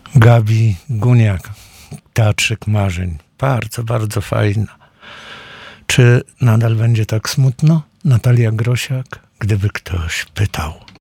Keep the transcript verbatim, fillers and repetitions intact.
Gabi Guniak, Teatrzyk Marzeń. Bardzo, bardzo fajna. Czy nadal będzie tak smutno? Natalia Grosiak, gdyby ktoś pytał.